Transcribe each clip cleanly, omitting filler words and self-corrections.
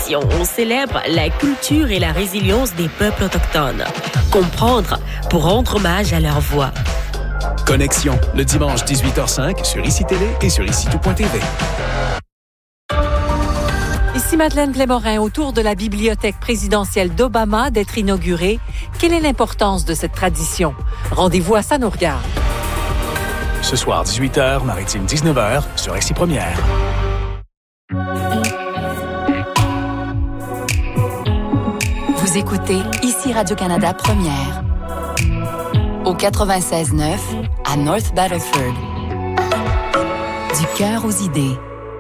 émission, on célèbre la culture et la résilience des peuples autochtones. Comprendre pour rendre hommage à leur voix. Connexion, le dimanche 18h05 sur ICI Télé et sur ICITOUP.tv. Ici Madeleine Blais-Morin, autour de la bibliothèque présidentielle d'Obama d'être inaugurée. Quelle est l'importance de cette tradition? Rendez-vous à Ça nous regarde. Ce soir, 18h, Maritime 19h, sur ICI Première. Vous écoutez ICI Radio-Canada Première. Au 96.9, à North Battleford. Du cœur aux idées.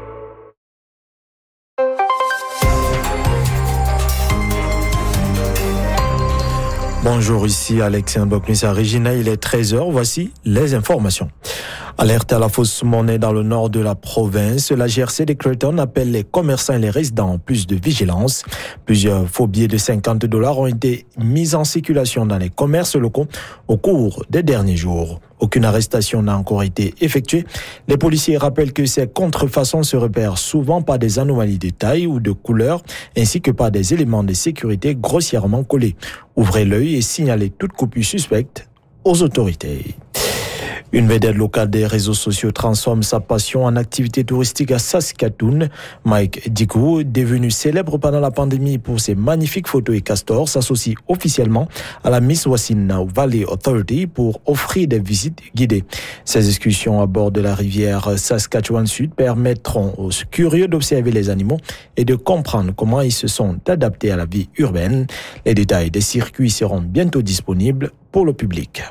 Bonjour, ici Alexandre Bocnissa Regina, il est 13h, voici les informations. Alerte à la fausse monnaie dans le nord de la province, la GRC de Creighton appelle les commerçants et les résidents plus de vigilance. Plusieurs faux billets de $50 ont été mis en circulation dans les commerces locaux au cours des derniers jours. Aucune arrestation n'a encore été effectuée. Les policiers rappellent que ces contrefaçons se repèrent souvent par des anomalies de taille ou de couleur, ainsi que par des éléments de sécurité grossièrement collés. Ouvrez l'œil et signalez toute coupure suspecte aux autorités. Une vedette locale des réseaux sociaux transforme sa passion en activité touristique à Saskatoon. Mike Dikou, devenu célèbre pendant la pandémie pour ses magnifiques photos et castors, s'associe officiellement à la Miss Wasina Valley Authority pour offrir des visites guidées. Ces excursions à bord de la rivière Saskatchewan Sud permettront aux curieux d'observer les animaux et de comprendre comment ils se sont adaptés à la vie urbaine. Les détails des circuits seront bientôt disponibles pour le public.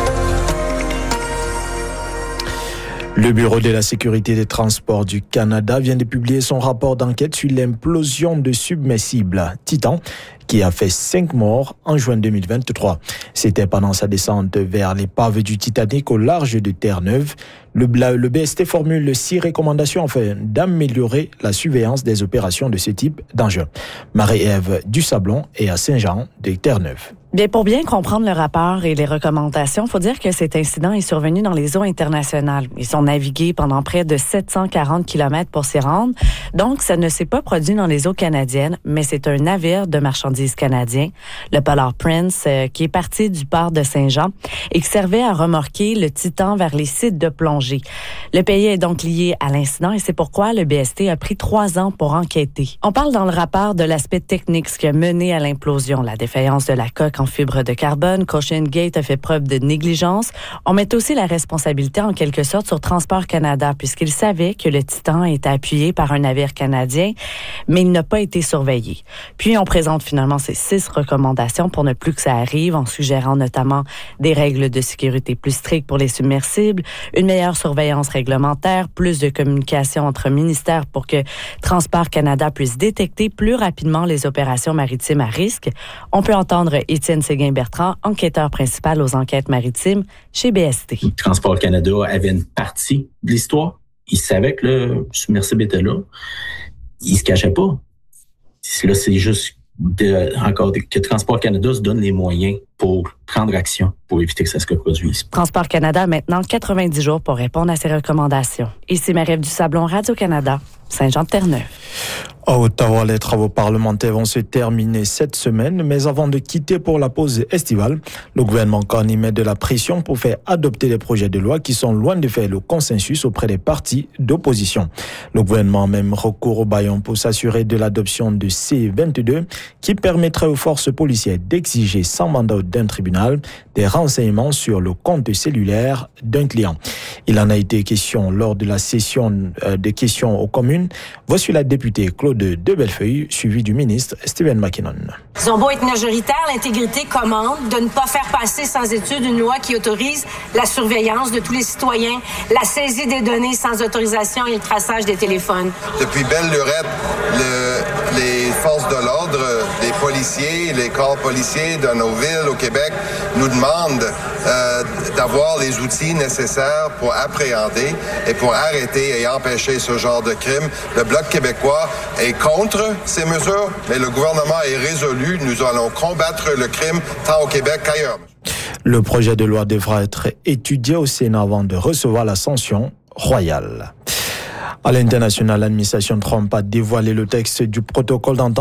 Le Bureau de la sécurité des transports du Canada vient de publier son rapport d'enquête sur l'implosion de submersible Titan qui a fait 5 morts en juin 2023. C'était pendant sa descente vers l'épave du Titanic au large de Terre-Neuve. Le BST formule 6 recommandations afin d'améliorer la surveillance des opérations de ce type d'engin. Marie-Ève Dusablon est à Saint-Jean de Terre-Neuve. Bien, pour bien comprendre le rapport et les recommandations, il faut dire que cet incident est survenu dans les eaux internationales. Ils ont navigué pendant près de 740 km pour s'y rendre. Donc, ça ne s'est pas produit dans les eaux canadiennes, mais c'est un navire de marchandises canadien, le Polar Prince, qui est parti du port de Saint-Jean et qui servait à remorquer le Titan vers les sites de plongée. Le pays est donc lié à l'incident et c'est pourquoi le BST a pris 3 ans pour enquêter. On parle dans le rapport de l'aspect technique, ce qui a mené à l'implosion, la défaillance de la coque en fibre de carbone. OceanGate a fait preuve de négligence. On met aussi la responsabilité en quelque sorte sur Transport Canada puisqu'il savait que le Titan était appuyé par un navire canadien, mais il n'a pas été surveillé. Puis on présente finalement ces 6 recommandations pour ne plus que ça arrive, en suggérant notamment des règles de sécurité plus strictes pour les submersibles, une meilleure surveillance réglementaire, plus de communication entre ministères pour que Transport Canada puisse détecter plus rapidement les opérations maritimes à risque. On peut entendre Étienne Séguin-Bertrand, enquêteur principal aux enquêtes maritimes chez BST. Transport Canada avait une partie de l'histoire. Il savait que le submersible était là. Il se cachait pas. Là, c'est juste que Transport Canada se donne les moyens pour prendre action pour éviter que ça se reproduise. Transport Canada a maintenant 90 jours pour répondre à ces recommandations. Ici Marie-Ève Dusablon, Radio-Canada, Saint-Jean-de-Terre-Neuve. À Ottawa, les travaux parlementaires vont se terminer cette semaine, mais avant de quitter pour la pause estivale, le gouvernement y met de la pression pour faire adopter des projets de loi qui sont loin de faire le consensus auprès des partis d'opposition. Le gouvernement a même recours au bâillon pour s'assurer de l'adoption de C-22 qui permettrait aux forces policières d'exiger sans mandat d'un tribunal des renseignements sur le compte cellulaire d'un client. Il en a été question lors de la session des questions aux communes. Voici la députée Claude de Bellefeuille, suivie du ministre Stephen McKinnon. Ils ont beau être majoritaires, l'intégrité commande de ne pas faire passer sans étude une loi qui autorise la surveillance de tous les citoyens, la saisie des données sans autorisation et le traçage des téléphones. Depuis belle lurette, les forces de l'ordre, les policiers, les corps policiers de nos villes au Québec nous demandent d'avoir les outils nécessaires pour appréhender et pour arrêter et empêcher ce genre de crime. Le Bloc québécois est contre ces mesures, mais le gouvernement est résolu. Nous allons combattre le crime tant au Québec qu'ailleurs. Le projet de loi devra être étudié au Sénat avant de recevoir la sanction royale. À l'international, l'administration Trump a dévoilé le texte du protocole d'entente